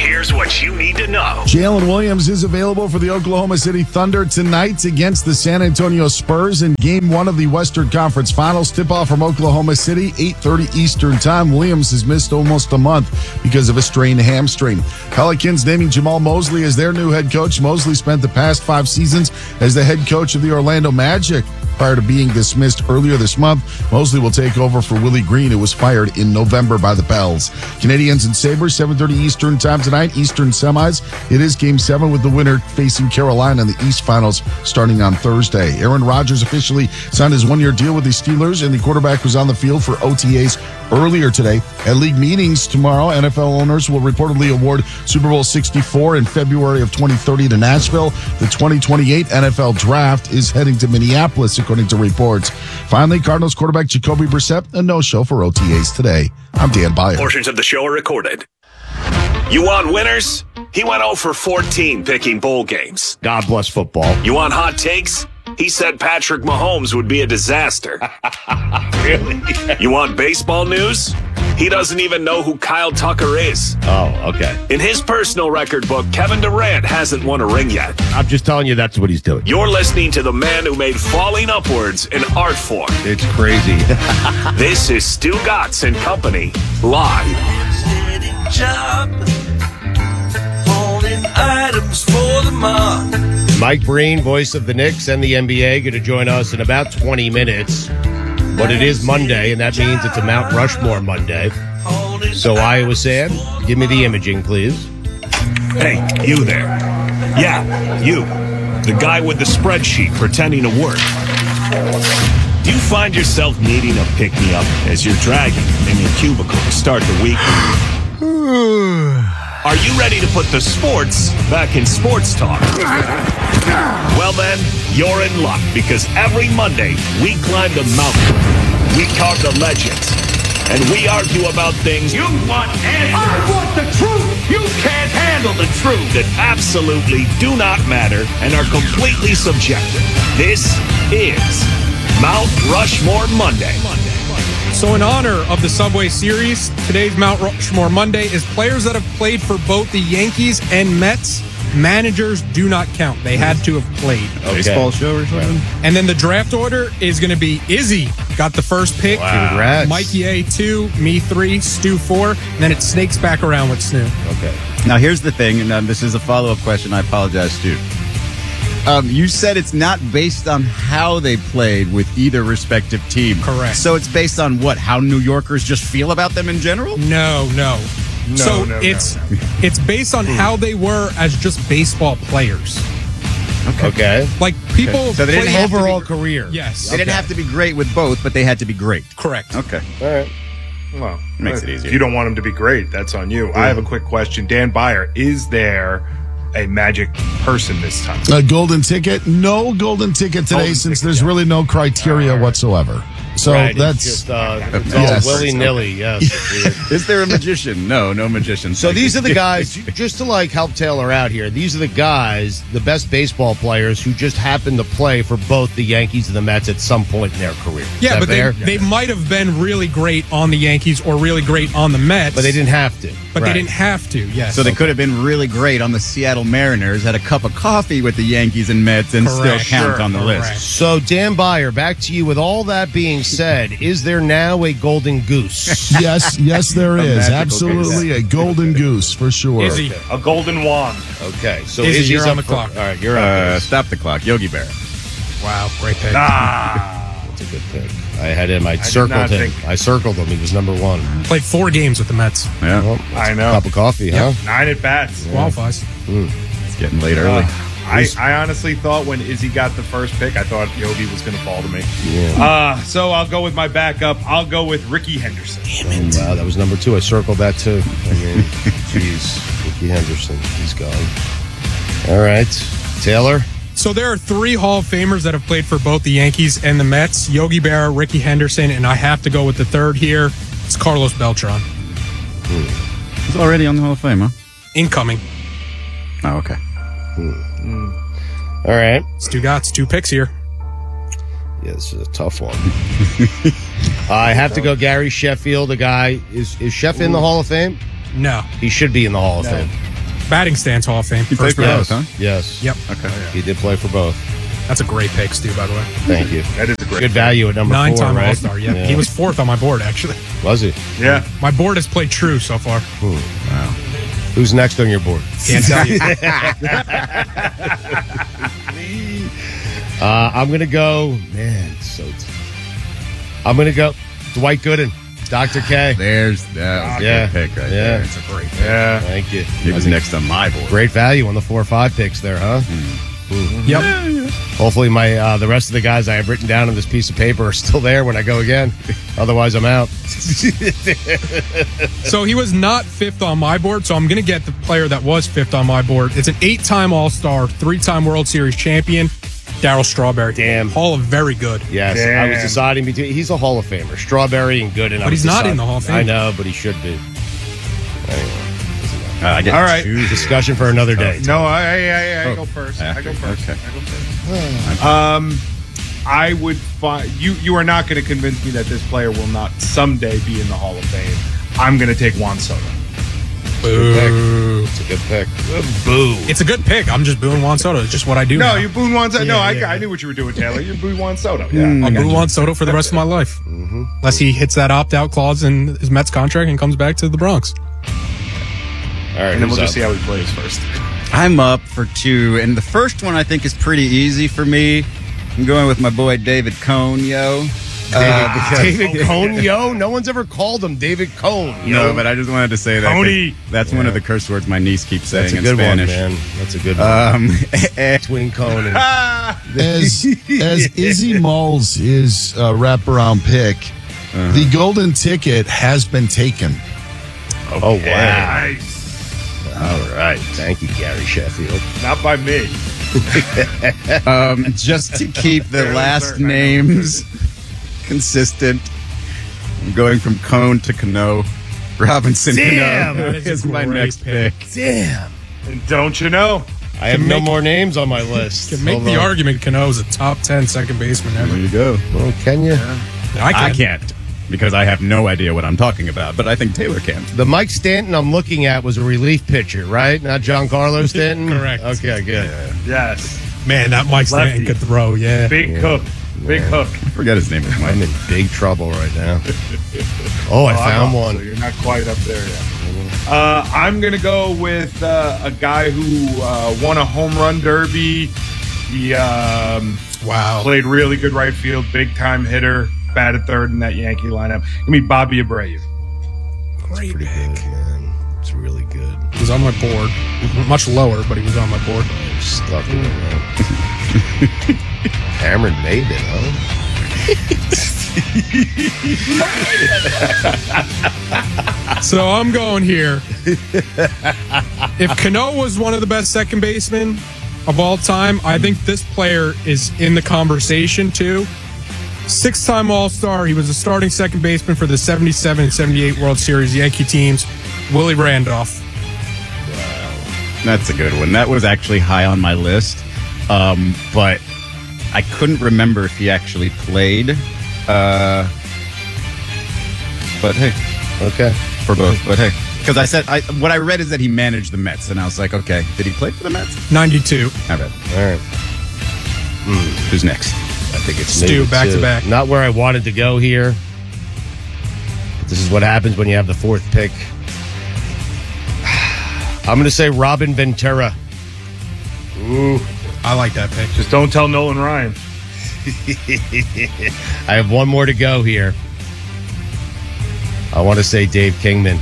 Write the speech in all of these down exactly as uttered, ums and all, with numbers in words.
Here's what you need to know. Jalen Williams is available for the Oklahoma City Thunder tonight against the San Antonio Spurs in Game one of the Western Conference Finals. Tip-off from Oklahoma City, eight thirty Eastern Time. Williams has missed almost a month because of a strained hamstring. Pelicans naming Jamal Mosley as their new head coach. Mosley spent the past five seasons as the head coach of the Orlando Magic. Prior to being dismissed earlier this month, Mosley will take over for Willie Green, who was fired in November by the Pels. Canadians and Sabres, seven thirty Eastern Time tonight, Eastern semis. It is Game seven with the winner facing Carolina in the East Finals starting on Thursday. Aaron Rodgers officially signed his one-year deal with the Steelers, and the quarterback was on the field for O T As earlier today. At league meetings tomorrow, N F L owners will reportedly award Super Bowl sixty-four in February of twenty thirty to Nashville. The twenty twenty-eight N F L Draft is heading to Minneapolis, according to reports. Finally, Cardinals quarterback Jacoby Brissett, a no-show for O T As today. I'm Dan Byer. Portions of the show are recorded. You want winners? He went oh for fourteen picking bowl games. God bless football. You want hot takes? He said Patrick Mahomes would be a disaster. Really? You want baseball news? He doesn't even know who Kyle Tucker is. Oh, okay. In his personal record book, Kevin Durant hasn't won a ring yet. I'm just telling you that's what he's doing. You're listening to the man who made falling upwards an art form. It's crazy. This is Stu Gatz and Company, live. Job, holding items for the mob. Mike Breen, voice of the Knicks and the N B A, going to join us in about twenty minutes. But it is Monday, and that means it's a Mount Rushmore Monday. So, Iowa Sam, give me the imaging, please. Hey, you there. Yeah, you. The guy with the spreadsheet pretending to work. Do you find yourself needing a pick-me-up as you're dragging in your cubicle to start the week? Are you ready to put the sports back in sports talk? Well then, you're in luck, because every Monday we climb the mountain, we talk to legends, and we argue about things you want answers. I want the truth! You can't handle the truth! That absolutely do not matter and are completely subjective. This is Mount Rushmore Monday. So in honor of the Subway Series, today's Mount Rushmore Monday is players that have played for both the Yankees and Mets. Managers do not count. They had to have played. Okay. Baseball show or something? And then the draft order is going to be Izzy got the first pick. Wow. Congrats. Mikey A, two. Me, three. Stu, four. And then it snakes back around with Snu. Okay. Now, here's the thing, and um, this is a follow-up question. I apologize, Stu. Um, you said it's not based on how they played with either respective team. Correct. So it's based on what? How New Yorkers just feel about them in general? No, no. No, so no, it's no. it's based on how they were as just baseball players. Okay. Like people So they didn't play- have to Overall be- career. Yes. They didn't have to be great with both, but they had to be great. Correct. Okay. All right. Well, Makes it if easier. you don't want them to be great, that's on you. I have a quick question. Dan Byer, is there a magic person this time? A golden ticket? No golden ticket today, Golden since ticket, there's yeah. really no criteria All right. whatsoever. So Right, that's it's just uh, it's Yes. all willy-nilly. Yes. It's weird. Is there a magician? No, no magician. So these are the guys, just to like help Taylor out here, these are the guys, the best baseball players who just happen to play for both the Yankees and the Mets at some point in their career. Is Yeah, that but they, fair? they might have been really great on the Yankees or really great on the Mets. But they didn't have to. But Right. they didn't have to, yes. So they could have been really great on the Seattle Mariners, had a cup of coffee with the Yankees and Mets, and Correct. still count Sure. on the Correct. list. So, Dan Byer, back to you. With all that being said, is there now a golden goose? yes, yes, there is magical absolutely a golden goose for sure. Izzy. A golden wand. Okay, so Izzy, Izzy's you're up on the for- clock. All right, you're Uh, up. stop the clock. Yogi Berra. Wow, great pick. Ah. That's a good pick. I had him. I did circled not him. think- I circled him. He was number one. Played four games with the Mets. Yeah, Well, I know. cup of coffee, huh? Nine at bats. Qualifies. it's getting late early. Uh, I, I honestly thought when Izzy got the first pick, I thought Yogi was going to fall to me. Yeah. Uh, so I'll go with my backup. I'll go with Ricky Henderson. Wow, that was number two. I circled that too. I mean, geez, Ricky Henderson, he's gone. All right, Taylor. So there are three Hall of Famers that have played for both the Yankees and the Mets. Yogi Berra, Ricky Henderson, and I have to go with the third here. It's Carlos Beltran. He's already on the Hall of Fame, huh? Incoming. Oh, okay. All right. Stu Gatz, two picks here. Yeah, this is a tough one. I have to go Gary Sheffield. The guy is is Sheff in the Hall of Fame? No. He should be in the Hall of Fame. Batting stance Hall of Fame. He First played for base. both, huh? Yes. Yep. Okay. He did play for both. That's a great pick, Stu, by the way. Thank you. That is a great Good value at number Nine four, time right? All Star. Yep. Yeah. He was fourth on my board, actually. Was he? Yeah. My board has played true so far. Who's next on your board? Can't tell you. Uh, I'm going to go, man, so t- I'm going to go Dwight Gooden, Doctor K. There's that was a Yeah. good pick right Yeah. there. It's a great pick. Yeah. Thank you. He was next on my board. Great value on the four or five picks there, huh? Yep. Hopefully, my uh, the rest of the guys I have written down on this piece of paper are still there when I go again. Otherwise, I'm out. So he was not fifth on my board, so I'm going to get the player that was fifth on my board. It's an eight-time All-Star, three-time World Series champion, Darryl Strawberry. Damn. Hall of Very good. Yes, Damn. I was deciding between. He's a Hall of Famer, Strawberry and Gooden. I But was he's not in deciding- the Hall of Fame. I know, but he should be. Uh, I get All right. two. Discussion for another day. No, I, I, I, I Oh. go first. I After. go first. Okay. I go first. Um, I would find you. You are not going to convince me that this player will not someday be in the Hall of Fame. I'm going to take Juan Soto. Boo. It's a good pick. Boo. It's a good pick. I'm just booing Juan Soto. It's just what I do No, now. you booed Juan Soto. no, Yeah, I, yeah, I yeah. knew what you were doing, Taylor. You booed Juan Soto. Yeah. I'll I got boo you. Juan Soto for the rest of my life. Unless he hits that opt-out clause in his Mets contract and comes back to the Bronx. All right, And then we'll who's just see up? how he plays first. I'm up for two, and the first one I think is pretty easy for me. I'm going with my boy David Cohn, yo. Uh, David Cohn, yo. No one's ever called him David Cohn, yo. No, but I just wanted to say that. Coney. 'cause That's one of the curse words my niece keeps saying That's a in good Spanish. one, man. That's a good one. Um, Between Cohn and As as Izzy Mulls is a wraparound pick, the golden ticket has been taken. oh wow! Nice. All right, thank you, Gary Sheffield. Not by me. um, just to keep the Fairly last certain I know. names consistent, I'm going from Cone to Cano. Robinson Damn, Cano that is a is my great next pick. pick. Damn, And don't you know? I have Can no make- more names on my list. Can make Hold the on. argument Cano's a top ten second baseman There ever. you go. Well, can you? I I can't. can't because I have no idea what I'm talking about, but I think Taylor can. The Mike Stanton I'm looking at was a relief pitcher, right? Not Giancarlo Stanton. Correct. Okay, good. Yes. Man, that Mike Stanton Lefty. could throw, yeah. Big hook. Big hook. I forget his name is I'm Mike. in big trouble right now. Oh, I Oh, found know, one. So you're not quite up there yet. Uh, I'm going to go with uh, a guy who uh, won a home run derby. He um, Wow. played really good right field, big time hitter, batted third in that Yankee lineup. Give me Bobby Abreu. Great Pretty pick. good, man. It's really good. He was on my board. Much lower, but he was on my board. I'm stuck in it, man. Cameron made it, huh? So I'm going here. If Cano was one of the best second basemen of all time, I think this player is in the conversation too. Six-time All-Star. He was a starting second baseman for the seventy-seven and seventy-eight World Series Yankee teams. Willie Randolph. That's a good one. That was actually high on my list, um, but I couldn't remember if he actually played. Uh, but hey, Okay. for both. But hey, because I said I, what I read is that he managed the Mets, and I was like, okay, did he play for the Mets? ninety-two. I read. All right. Who's next? I think it's Stu, maybe back to two. back. Not where I wanted to go here. This is what happens when you have the fourth pick. I'm going to say Robin Ventura. Ooh. I like that pick. Just don't tell Nolan Ryan. I have one more to go here. I want to say Dave Kingman,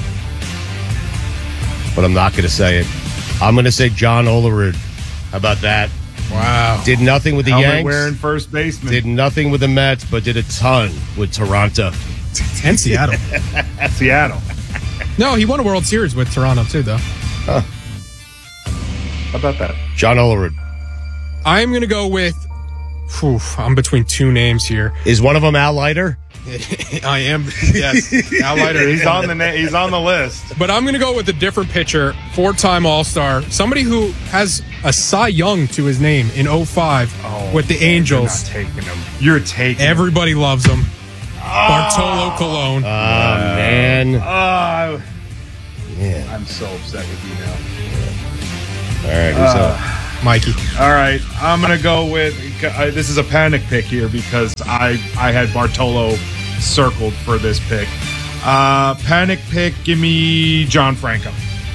but I'm not going to say it. I'm going to say John Olerud. How about that? Wow. Did nothing with the Helmet Yanks. wearing first baseman. Did nothing with the Mets, but did a ton with Toronto. And Seattle. Seattle. No, he won a World Series with Toronto too, though. How about that? John Olerud. I'm going to go with. Whew, I'm between two names here. Is one of them Al Leiter? I am. Yes. Al Leiter. He's on the na- he's on the list. But I'm going to go with a different pitcher, four-time All-Star, somebody who has a Cy Young to his name in oh five with the Angels. You're not taking him. You're taking him. Everybody loves him. Bartolo Colon. Oh, man. Uh, Yeah. I'm I'm so upset with you now. All right, who's up? Mikey. All right, I'm gonna go with. Uh, this is a panic pick here because I I had Bartolo circled for this pick. Uh, panic pick. Give me John Franco.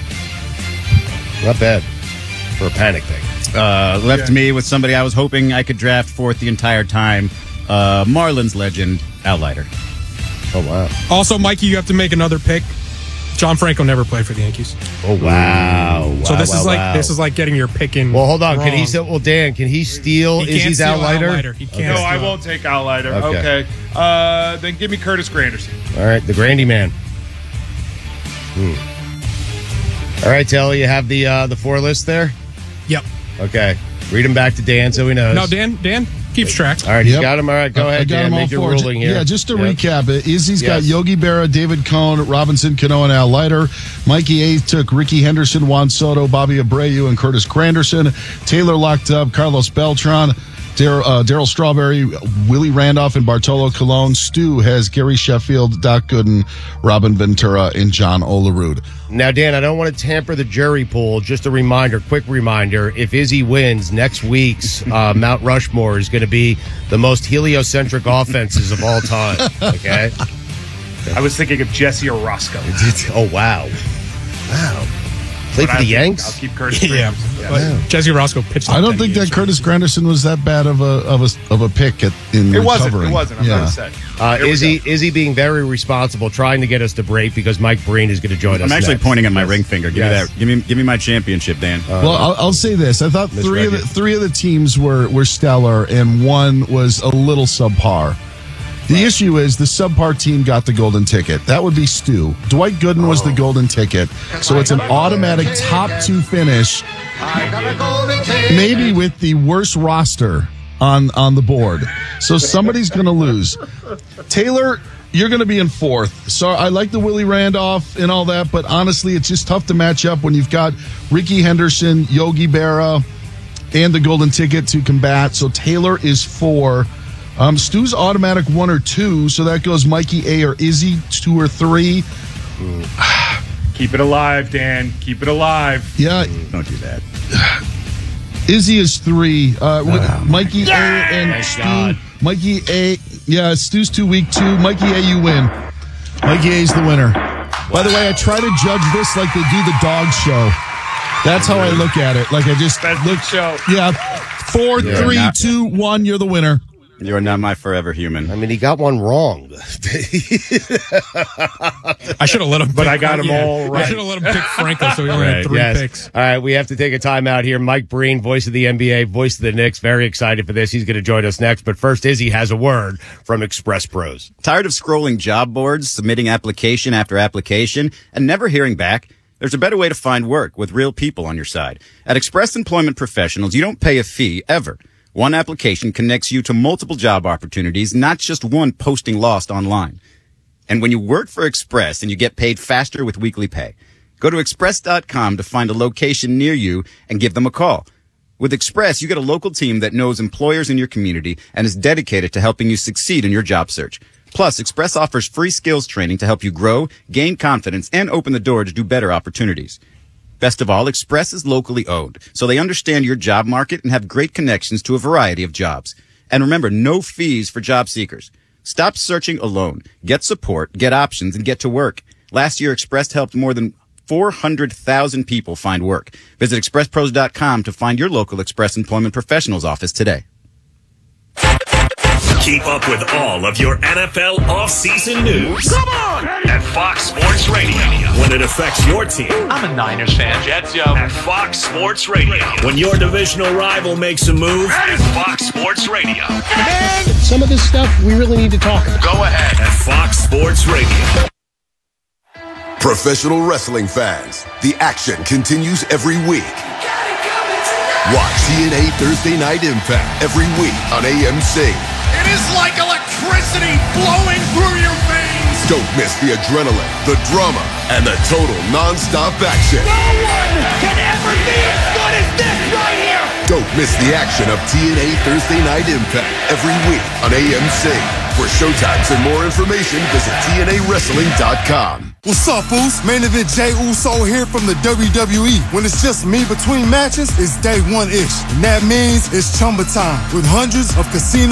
Not bad for a panic pick. Uh, left Yeah. me with somebody I was hoping I could draft fourth the entire time. Uh, Marlins legend, Al Leiter. Oh, wow. Also, Mikey, you have to make another pick. John Franco never played for the Yankees. Oh, wow. So Wow, this wow, is like wow. this is like getting your pick in. Well, hold on. Can he wrong. still? Well, Dan, can he steal He can't Izzy's steal Al Leiter? Al Leiter. He can't. No, steal I it. won't take Al Leiter. Okay. Okay. Uh, then give me Curtis Granderson. All right, the Grandy man. Hmm. All right, Telly, you have the uh, the four list there. Yep. Okay, read them back to Dan so he knows. No, Dan. Dan keeps track. All right, you Yep. got him. All right, go I- ahead, I got Dan. them all Make your four. ruling here. Yeah, just to Yep. recap it, Izzy's got Yes. Yogi Berra, David Cohn, Robinson Cano, and Al Leiter. Mikey A took Ricky Henderson, Juan Soto, Bobby Abreu, and Curtis Granderson. Taylor locked up Carlos Beltran, Dar- uh, Daryl Strawberry, Willie Randolph, and Bartolo Colon. Stu has Gary Sheffield, Doc Gooden, Robin Ventura, and John Olerud. Now, Dan, I don't want to tamper the jury pool. Just a reminder, quick reminder, if Izzy wins, next week's uh, Mount Rushmore is going to be the most heliocentric offenses of all time. Okay? I was thinking of Jesse Orozco. Oh, wow. Wow. Play But for I- the Yanks? I'll keep Curtis Yeah. Granderson. But Jesse Roscoe pitched. I like don't ten think games, that Curtis Granderson was that bad of a of a of a pick at, in It wasn't. recovering. It wasn't. I'm yeah. not upset. Uh, Here we Izzy, go. Izzy being very responsible, trying to get us to break because Mike Breen is going to join us I'm actually next. pointing at my Yes. ring finger. Give Yes. me that. Give me, give me my championship, Dan. Well, I'll, I'll say this: I thought Miss three of the Reggie. three of the teams were were stellar, and one was a little subpar. The issue is the subpar team got the golden ticket. That would be Stu. Dwight Gooden was the golden ticket, so it's an automatic top two finish. Maybe with the worst roster on on the board, so somebody's going to lose. Taylor, you're going to be in fourth. So I like the Willie Randolph and all that, but honestly, it's just tough to match up when you've got Ricky Henderson, Yogi Berra, and the golden ticket to combat. So Taylor is four. Um, Stu's automatic one or two, so that goes Mikey A or Izzy two or three. Keep it alive, Dan. Keep it alive. Yeah, Don't do that. Izzy is three. Uh, with Mikey A and Thank Stu. God. Mikey A. Yeah, Stu's too weak two. Mikey A, you win. Mikey A is the winner. By the way, I try to judge this like they do the dog show. That's how I look at it. Like I just That's look. the show. Yeah, four, You're three, not- two, one. You're the winner. You are not my forever human. I mean, he got one wrong. I should have let him. But pick, I got 'em yeah, all I right. should have let him pick Franco, so he only had three yes. picks. All right, we have to take a timeout here. Mike Breen, voice of the N B A, voice of the Knicks, very excited for this. He's going to join us next. But first, Izzy has a word from Express Pros. Tired of scrolling job boards, submitting application after application, and never hearing back? There's a better way to find work with real people on your side. At Express Employment Professionals, you don't pay a fee ever. One application connects you to multiple job opportunities, not just one posting lost online. And when you work for Express, and you get paid faster with weekly pay. Go to express dot com to find a location near you and give them a call. With Express, you get a local team that knows employers in your community and is dedicated to helping you succeed in your job search. Plus, Express offers free skills training to help you grow, gain confidence, and open the door to do better opportunities. Best of all, Express is locally owned, so they understand your job market and have great connections to a variety of jobs. And remember, no fees for job seekers. Stop searching alone. Get support, get options, and get to work. Last year, Express helped more than four hundred thousand people find work. Visit express pros dot com to find your local Express Employment Professionals office today. Keep up with all of your N F L offseason news. Come on! At Fox Sports Radio. When it affects your team. I'm a Niners fan. Jets, yo. At Fox Sports Radio. When your divisional rival makes a move. At Fox Sports Radio. Some of this stuff we really need to talk about. Go ahead. At Fox Sports Radio. Professional wrestling fans, the action continues every week. Watch T N A Thursday Night Impact every week on A M C. It is like electricity flowing through your veins. Don't miss the adrenaline, the drama, and the total non-stop action. No one can ever be as good as this right here. Don't miss the action of T N A Thursday Night Impact every week on A M C. For showtimes and more information, visit T N A wrestling dot com. What's up, Foos? Main event Jay Uso here from the W W E. When it's just me between matches, it's day one-ish. And that means it's Chumba time with hundreds of casino